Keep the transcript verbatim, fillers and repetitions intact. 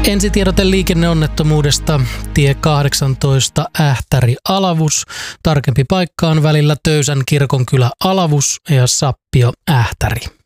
Ensitiedote liikenneonnettomuudesta tie kahdeksantoista Ähtäri-Alavus. Tarkempi paikka on välillä Töysän kirkonkylä Alavus ja Sappio Ähtäri.